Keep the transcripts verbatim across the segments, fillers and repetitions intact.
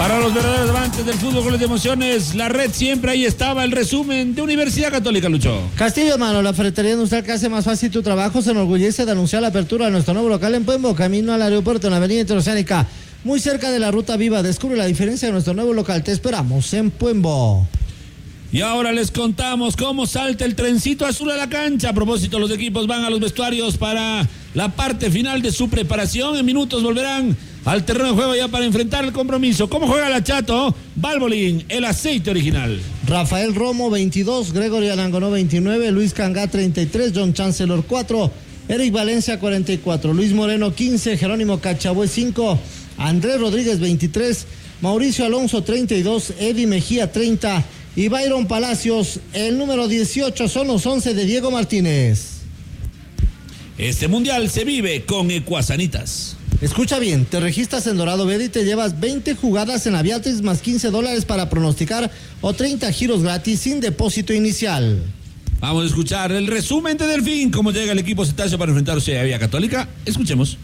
Para los verdaderos amantes del fútbol, goles de emociones, la red siempre ahí estaba, el resumen de Universidad Católica, Lucho. Castillo, hermano, la ferretería industrial que hace más fácil tu trabajo se enorgullece de anunciar la apertura de nuestro nuevo local en Puembo, camino al aeropuerto en la avenida Interoceánica, muy cerca de la ruta viva. Descubre la diferencia de nuestro nuevo local, te esperamos en Puembo. Y ahora les contamos cómo salta el trencito azul a la cancha. A propósito, los equipos van a los vestuarios para la parte final de su preparación. En minutos volverán al terreno de juego ya para enfrentar el compromiso. ¿Cómo juega la Chato? Valvoline, el aceite original. Rafael Romo, veintidós, Gregory Alangonó, veintinueve, Luis Cangá, treinta y tres, John Chancellor, cuatro, Eric Valencia, cuarenta y cuatro, Luis Moreno, quince, Jerónimo Cachabue, cinco, Andrés Rodríguez, veintitrés, Mauricio Alonso, treinta y dos, Eddie Mejía, treinta, y Byron Palacios, el número dieciocho, son los once de Diego Martínez. Este mundial se vive con Ecuasanitas. Escucha bien, te registras en Dorado Bet y te llevas veinte jugadas en Aviatrix más quince dólares para pronosticar o treinta giros gratis sin depósito inicial. Vamos a escuchar el resumen de Delfín, cómo llega el equipo cetáceo para enfrentarse a Vía Católica. Escuchemos.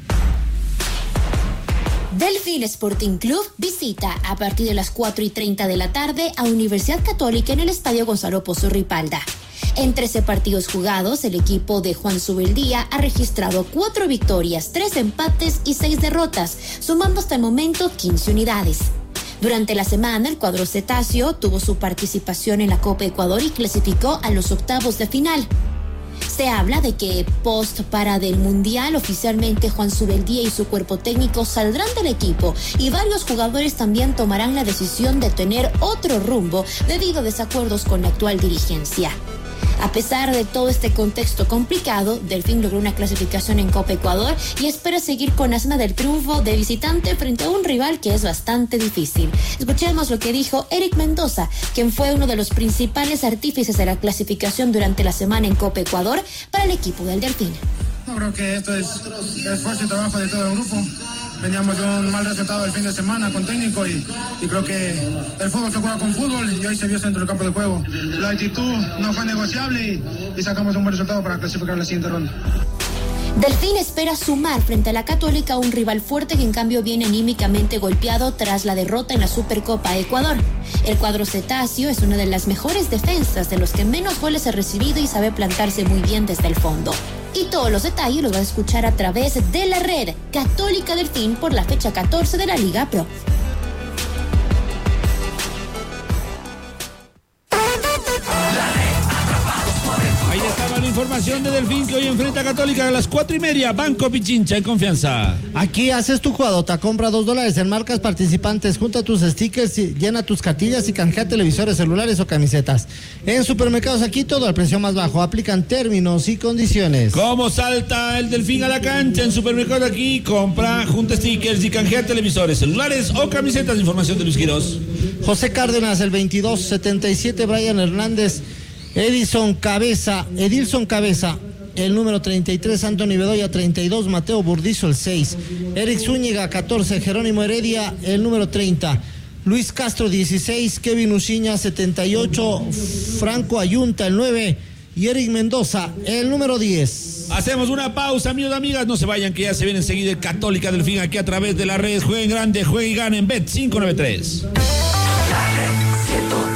Delfín Sporting Club visita a partir de las cuatro y treinta de la tarde a Universidad Católica en el Estadio Gonzalo Pozo Ripalda. En trece partidos jugados, el equipo de Juan Zubeldía ha registrado cuatro victorias, tres empates y seis derrotas, sumando hasta el momento quince unidades. Durante la semana, el cuadro cetáceo tuvo su participación en la Copa Ecuador y clasificó a los octavos de final. Se habla de que post para del Mundial oficialmente Juan Zubeldía y su cuerpo técnico saldrán del equipo y varios jugadores también tomarán la decisión de tener otro rumbo debido a desacuerdos con la actual dirigencia. A pesar de todo este contexto complicado, Delfín logró una clasificación en Copa Ecuador y espera seguir con la senda del triunfo de visitante frente a un rival que es bastante difícil. Escuchemos lo que dijo Eric Mendoza, quien fue uno de los principales artífices de la clasificación durante la semana en Copa Ecuador para el equipo del Delfín. Yo creo que esto es el esfuerzo y trabajo de todo el grupo. Veníamos de un mal resultado el fin de semana con técnico y, y creo que el fútbol se juega con fútbol y hoy se vio dentro del campo de juego. La actitud no fue negociable y, y sacamos un buen resultado para clasificar la siguiente ronda. Delfín espera sumar frente a la Católica un rival fuerte que en cambio viene anímicamente golpeado tras la derrota en la Supercopa Ecuador. El cuadro cetáceo es una de las mejores defensas, de los que menos goles ha recibido y sabe plantarse muy bien desde el fondo. Y todos los detalles los vas a escuchar a través de la red Católica Delfín por la fecha catorce de la Liga Pro. Ahí estaba la información de Delfín que hoy enfrenta a Católica a las cuatro y media. Banco Pichincha en confianza. Aquí haces tu jugadota, compra dos dólares en marcas participantes, junta tus stickers, y llena tus cartillas y canjea televisores, celulares o camisetas. En Supermercados Aquí todo al precio más bajo, aplican términos y condiciones. ¿Cómo salta el Delfín a la cancha? En Supermercados Aquí compra, junta stickers y canjea televisores, celulares o camisetas. Información de Luis Quirós. José Cárdenas, el veintidós, setenta y siete, Brian Hernández, Edison Cabeza, Edilson Cabeza, el número treinta y tres, Anthony Bedoya, treinta y dos, Mateo Burdizo, el seis, Eric Zúñiga, catorce, Jerónimo Heredia, el número treinta, Luis Castro, dieciséis, Kevin Uciña, setenta y ocho, Franco Ayunta, el nueve, y Eric Mendoza, el número diez. Hacemos una pausa, amigos y amigas, no se vayan que ya se viene enseguida el Católica Delfín aquí a través de las redes. Jueguen grande, jueguen y ganen. Bet cinco noventa y tres.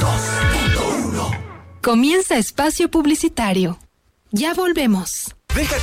Comienza espacio publicitario. Ya volvemos.